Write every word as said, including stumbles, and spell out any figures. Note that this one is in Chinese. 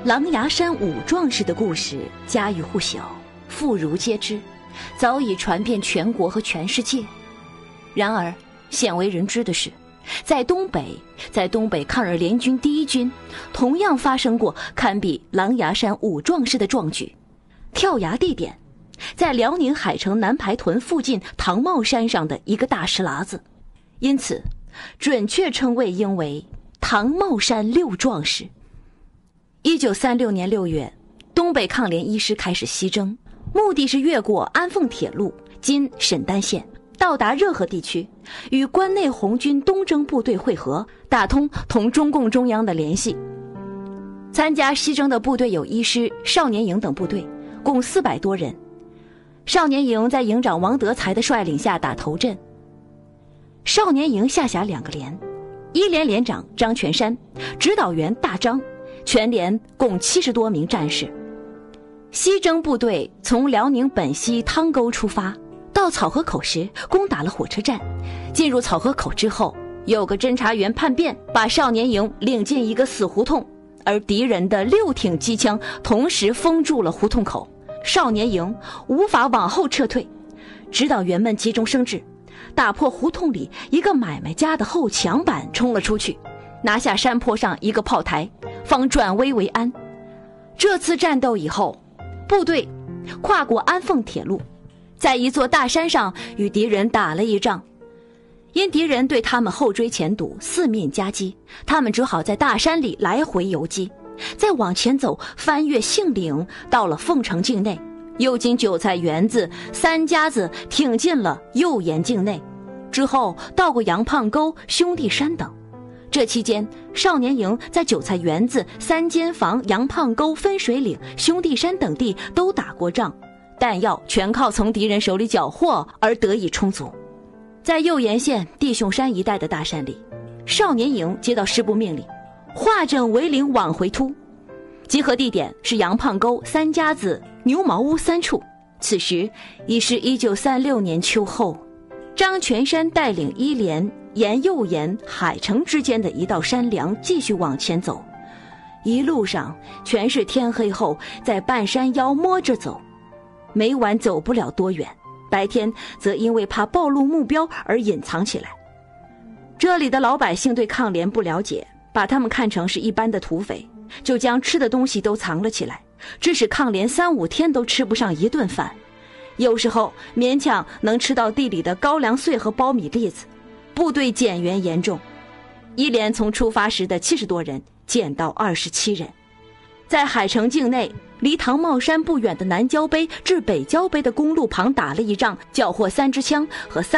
狼牙山五壮士的故事家喻户晓，妇孺皆知，早已传遍全国和全世界。然而鲜为人知的是，在东北在东北抗日联军第一军同样发生过堪比狼牙山五壮士的壮举。跳崖地点在辽宁海城南排屯附近唐帽山上的一个大石砬子，因此准确称谓应为唐帽山六壮士。一九三六年六月，东北抗联一师开始西征，目的是越过安凤铁路今沈丹县，到达热河地区，与关内红军东征部队会合，打通同中共中央的联系。参加西征的部队有一师、少年营等部队，共四百多人。少年营在营长王德才的率领下打头阵。少年营下辖两个连，一连连长张全山，指导员大张，全连共七十多名战士。西征部队从辽宁本溪汤沟出发，到草河口时攻打了火车站。进入草河口之后，有个侦察员叛变，把少年营领进一个死胡同，而敌人的六挺机枪同时封住了胡同口，少年营无法往后撤退。指导员们急中生智，打破胡同里一个买卖家的后墙板冲了出去，拿下山坡上一个炮台，方转危为安。这次战斗以后，部队跨过安凤铁路，在一座大山上与敌人打了一仗。因敌人对他们后追前堵，四面夹击，他们只好在大山里来回游击。再往前走，翻越杏岭，到了凤城境内，又经韭菜园子、三家子，挺进了右岩境内，之后到过杨胖沟、兄弟山等。这期间，少年营在韭菜园子、三间房、杨胖沟、分水岭、兄弟山等地都打过仗，弹药全靠从敌人手里缴获而得以充足。在右岩县弟兄山一带的大山里，少年营接到师部命令，化整为零往回突。集合地点是杨胖沟、三家子、牛毛屋三处。此时已是一九三六年秋后，张全山带领一连沿右岩海城之间的一道山梁继续往前走，一路上全是天黑后在半山腰摸着走，每晚走不了多远，白天则因为怕暴露目标而隐藏起来。这里的老百姓对抗联不了解，把他们看成是一般的土匪，就将吃的东西都藏了起来，致使抗联三五天都吃不上一顿饭，有时候勉强能吃到地里的高粱穗和苞米粒子。部队减员严重，一连从出发时的七十多人减到二十七人。在海城境内，离唐帽山不远的南郊碑至北郊碑的公路旁打了一仗，缴获三支枪和三